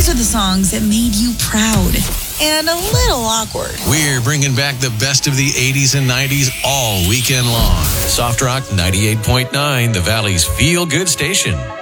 These are the songs that made you proud and a little awkward. We're bringing back the best of the 80s and 90s all weekend long. Soft Rock 98.9, the Valley's feel-good station.